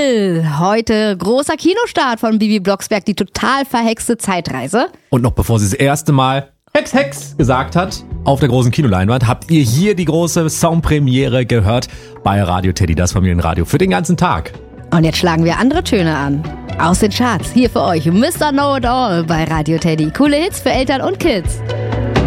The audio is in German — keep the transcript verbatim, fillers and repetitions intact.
April. Heute großer Kinostart von Bibi Blocksberg, die total verhexte Zeitreise. Und noch bevor sie das erste Mal Hex, Hex gesagt hat, auf der großen Kinoleinwand, habt ihr hier die große Songpremiere gehört bei Radio Teddy, das Familienradio, für den ganzen Tag. Und jetzt schlagen wir andere Töne an. Aus den Charts, hier für euch Mister Know It All bei Radio Teddy. Coole Hits für Eltern und Kids.